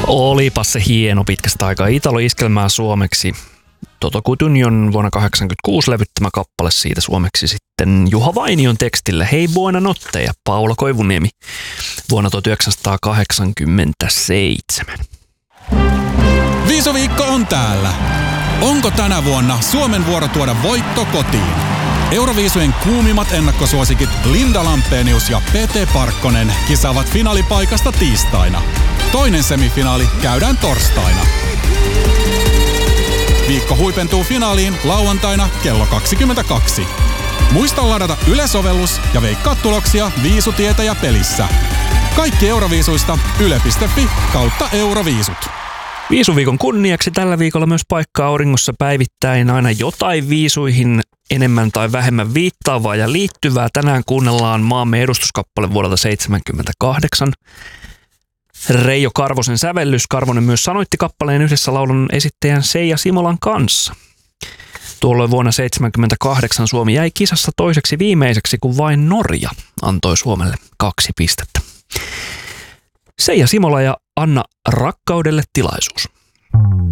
Olipas se hieno pitkästä aikaa Italo-iskelmää suomeksi. Toto Cutugnon vuonna 1986 levyttämä kappale siitä suomeksi sitten Juha Vainion tekstille Hei buonanotte ja Paula Koivuniemi vuonna 1987. Viisuviikko on täällä. Onko tänä vuonna Suomen vuoro tuoda voitto kotiin? Euroviisujen kuumimmat ennakkosuosikit Linda Lampenius ja Pete Parkkonen kisaavat finaalipaikasta tiistaina. Toinen semifinaali käydään torstaina. Viikko huipentuu finaaliin lauantaina kello 22. Muista ladata Yle-sovellus ja veikkaa tuloksia Viisutietäjä pelissä. Kaikki Euroviisuista yle.fi/Euroviisut. Viisuviikon kunniaksi tällä viikolla myös paikkaa auringossa päivittäin aina jotain viisuihin enemmän tai vähemmän viittaavaa ja liittyvää. Tänään kuunnellaan maamme edustuskappale vuodelta 1978. Reijo Karvosen sävellys. Karvonen myös sanoitti kappaleen yhdessä laulun esittäjän Seija Simolan kanssa. Tuolloin vuonna 1978 Suomi jäi kisassa toiseksi viimeiseksi, kun vain Norja antoi Suomelle 2 pistettä. Seija Simola ja Anna Rakkaudelle tilaisuus.